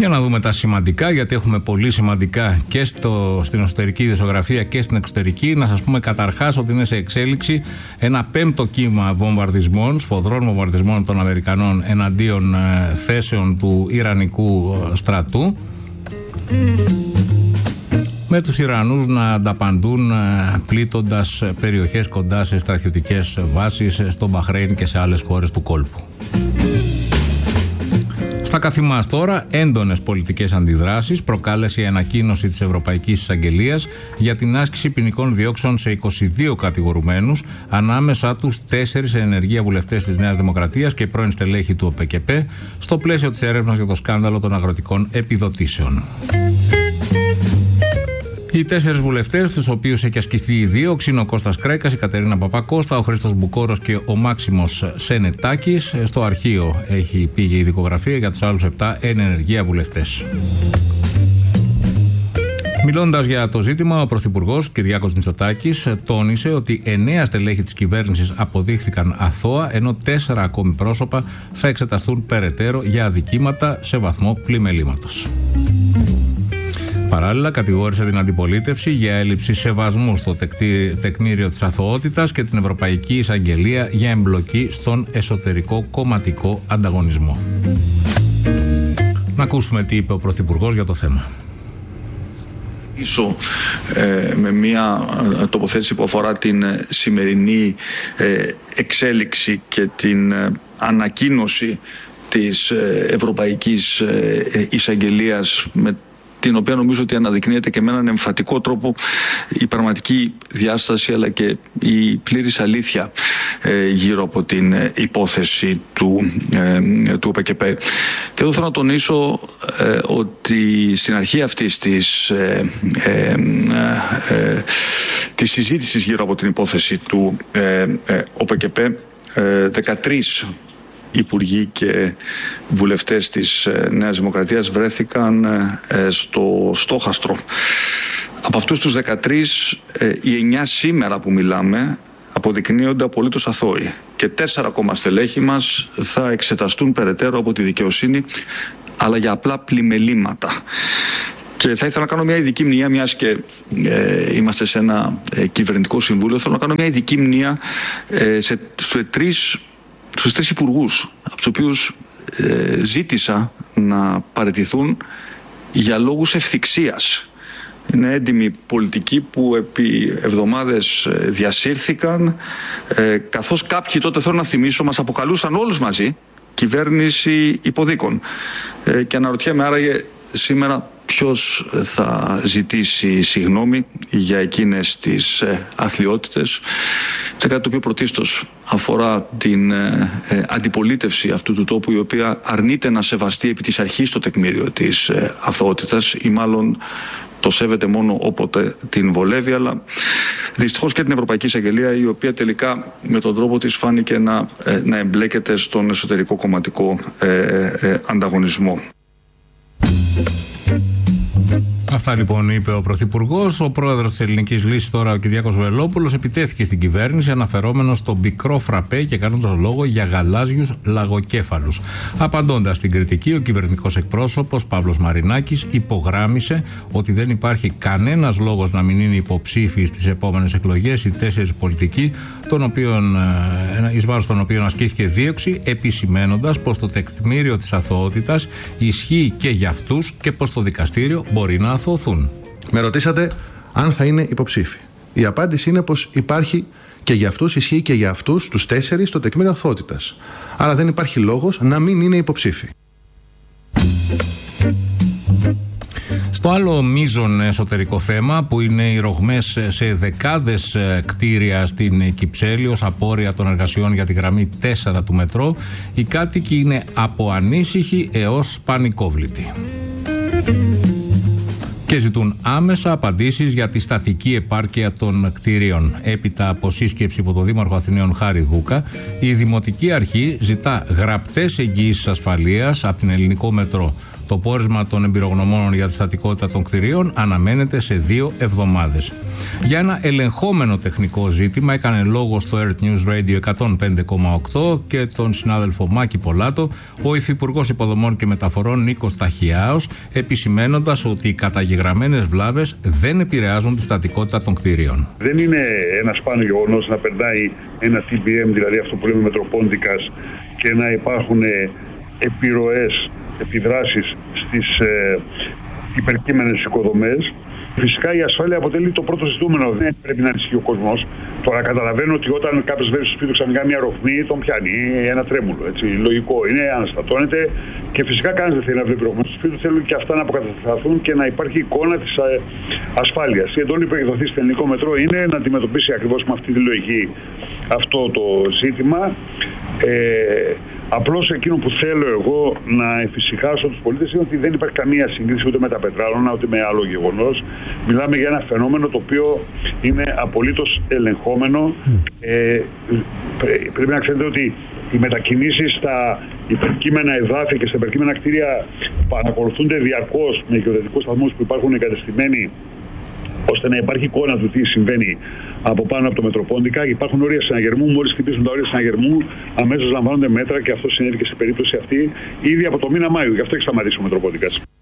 Για να δούμε τα σημαντικά, γιατί έχουμε πολύ σημαντικά και στην εσωτερική ειδησιογραφία και στην εξωτερική. Να σας πούμε καταρχάς ότι είναι σε εξέλιξη ένα πέμπτο κύμα βομβαρδισμών, σφοδρών βομβαρδισμών των Αμερικανών εναντίον θέσεων του Ιρανικού στρατού, με τους Ιρανούς να ανταπαντούν πλήττοντας περιοχές κοντά σε στρατιωτικές βάσεις στο Μπαχρέιν και σε άλλες χώρες του κόλπου. Στα καθημάς τώρα, έντονες πολιτικές αντιδράσεις προκάλεσε η ανακοίνωση της Ευρωπαϊκής Εισαγγελίας για την άσκηση ποινικών διώξεων σε 22 κατηγορουμένους, ανάμεσα τους 4 ενεργεία βουλευτές της Νέας Δημοκρατίας και πρώην στελέχη του ΟΠΕΚΕΠΕ, στο πλαίσιο της έρευνας για το σκάνδαλο των αγροτικών επιδοτήσεων. Οι 4 βουλευτές, τους οποίους έχει ασκηθεί η δίωξη, είναι ο Κώστας Κρέκας, η Κατερίνα Παπακώστα, ο Χρήστος Μπουκόρος και ο Μάξιμος Σενετάκης. Στο αρχείο πήγε η δικογραφία για τους άλλους 7 ενεργεία βουλευτές. Μιλώντας για το ζήτημα, ο Πρωθυπουργός Κυριάκος Μητσοτάκης τόνισε ότι 9 στελέχη της κυβέρνησης αποδείχθηκαν αθώα, ενώ 4 ακόμη πρόσωπα θα εξεταστούν περαιτέρω για αδικήματα σε βαθμό πλημελήματος. Παράλληλα, κατηγόρησε την αντιπολίτευση για έλλειψη σεβασμού στο τεκμήριο της αθωότητας και την Ευρωπαϊκή Εισαγγελία για εμπλοκή στον εσωτερικό κομματικό ανταγωνισμό. Να ακούσουμε τι είπε ο Πρωθυπουργός για το θέμα. Με μια τοποθέτηση που αφορά την σημερινή εξέλιξη και την ανακοίνωση της Ευρωπαϊκής Εισαγγελίας, με την οποία νομίζω ότι αναδεικνύεται και με έναν εμφατικό τρόπο η πραγματική διάσταση αλλά και η πλήρης αλήθεια γύρω από την υπόθεση του ΟΠΕΚΕΠΕ. Και εδώ θέλω να τονίσω ότι στην αρχή αυτής της συζήτησης γύρω από την υπόθεση του ΟΠΕΚΕΠΕ, 13 υπουργοί και βουλευτές της Νέας Δημοκρατίας βρέθηκαν στο στόχαστρο. Από αυτούς τους 13, οι 9 σήμερα που μιλάμε αποδεικνύονται απολύτως αθώοι και 4 ακόμα στελέχη μας θα εξεταστούν περαιτέρω από τη δικαιοσύνη, αλλά για απλά πλημελήματα. Και θα ήθελα να κάνω μια ειδική μνήμα, μιας και είμαστε σε ένα κυβερνητικό συμβούλιο, θέλω να κάνω μια ειδική μνήμα στους 3 υπουργούς, από τους οποίους ζήτησα να παραιτηθούν για λόγους ευθυξίας. Είναι έντιμοι πολιτικοί που επί εβδομάδες διασύρθηκαν, καθώς κάποιοι, τότε θέλω να θυμίσω, μας αποκαλούσαν όλους μαζί κυβέρνηση υποδίκων. Και αναρωτιέμαι άραγε σήμερα ποιος θα ζητήσει συγγνώμη για εκείνες τις αθλιότητες. Σε κάτι το οποίο πρωτίστως αφορά την αντιπολίτευση αυτού του τόπου, η οποία αρνείται να σεβαστεί επί της αρχής το τεκμήριο της αθωότητας, ή μάλλον το σέβεται μόνο όποτε την βολεύει, αλλά δυστυχώς και την Ευρωπαϊκή Εισαγγελία, η οποία τελικά με τον τρόπο της φάνηκε να εμπλέκεται στον εσωτερικό κομματικό ανταγωνισμό. Αυτά λοιπόν είπε ο Πρωθυπουργός. Ο πρόεδρος της Ελληνικής Λύσης, τώρα ο Κυριάκος Βελόπουλος, επιτέθηκε στην κυβέρνηση αναφερόμενος στο πικρό φραπέ και κάνοντας λόγο για γαλάζιους λαγοκέφαλους. Απαντώντας στην κριτική, ο κυβερνητικός εκπρόσωπος Παύλος Μαρινάκης υπογράμμισε ότι δεν υπάρχει κανένας λόγος να μην είναι υποψήφιοι στις επόμενες εκλογές οι 4 πολιτικοί, εις βάρος των οποίων ασκήθηκε δίωξη, επισημένοντας πως το τεκμήριο της αθωότητας ισχύει και για αυτούς και πως το δικαστήριο μπορεί να αθωωθούν. Με ρωτήσατε αν θα είναι υποψήφοι. Η απάντηση είναι πως υπάρχει και για αυτούς, ισχύει και για αυτούς τους 4 το τεκμήριο αθωότητας. Άρα δεν υπάρχει λόγος να μην είναι υποψήφοι. Στο άλλο μείζον εσωτερικό θέμα, που είναι οι ρογμές σε δεκάδες κτίρια στην Κυψέλη ως απόρρια των εργασιών για τη γραμμή 4 του μετρό, οι κάτοικοι είναι από ανήσυχοι έως πανικόβλητοι. Και και ζητούν άμεσα απαντήσεις για τη στατική επάρκεια των κτηρίων. Έπειτα από σύσκεψη από τον Δήμαρχο Αθηναίων Χάρη Δούκα, η Δημοτική Αρχή ζητά γραπτές εγγυήσεις ασφαλείας από την Ελληνικό Μετρό. Το πόρισμα των εμπειρογνωμόνων για τη στατικότητα των κτηρίων αναμένεται σε 2 εβδομάδες. Για ένα ελεγχόμενο τεχνικό ζήτημα έκανε λόγο στο Earth News Radio 105,8 και τον συνάδελφο Μάκη Πολάτο ο Υφυπουργός Υποδομών και Μεταφορών Νίκος Ταχιάος, επισημένοντας ότι οι καταγεγραμμένες βλάβες δεν επηρεάζουν τη στατικότητα των κτηρίων. Δεν είναι ένα σπάνιο γεγονός να περνάει ένα TBM, δηλαδή αυτό που λέμε μετροπόντικας, και να υπάρχουν επιρροές, επιδράσεις στις υπερκείμενες οικοδομές. Φυσικά η ασφάλεια αποτελεί το πρώτο ζητούμενο. Δεν πρέπει να ανησυχεί ο κόσμος. Τώρα καταλαβαίνω ότι όταν κάποιος βλέπει στο σπίτι του ξαφνικά μια ροχμή, τον πιάνει ένα τρέμουλο. Έτσι. Λογικό είναι, αναστατώνεται και φυσικά κανείς δεν θέλει να βλέπει ροχμή στο σπίτι του. Θέλουν και αυτά να αποκατασταθούν και να υπάρχει εικόνα της ασφάλειας. Η εντολή που έχει δοθεί στο Ελληνικό Μετρό είναι να αντιμετωπίσει ακριβώς με αυτή τη λογική αυτό το ζήτημα. Απλώς εκείνο που θέλω εγώ να εφησυχάσω τους πολίτες είναι ότι δεν υπάρχει καμία σύγκριση ούτε με τα πετράλωνα ούτε με άλλο γεγονός. Μιλάμε για ένα φαινόμενο το οποίο είναι απολύτως ελεγχόμενο. Πρέπει να ξέρετε ότι οι μετακινήσεις στα υπερκείμενα εδάφη και στα υπερκείμενα κτίρια παρακολουθούνται διαρκώς με γεωδετικούς σταθμούς που υπάρχουν εγκατεστημένοι, ώστε να υπάρχει εικόνα του τι συμβαίνει από πάνω από το Μετροπόντικα. Υπάρχουν όρια συναγερμού. Μόλις χτυπήσουν τα όρια συναγερμού, αμέσως λαμβάνονται μέτρα και αυτό συνέβη και στην περίπτωση αυτή ήδη από το μήνα Μάιο. Γι' αυτό έχει σταματήσει ο Μετροπόντικας.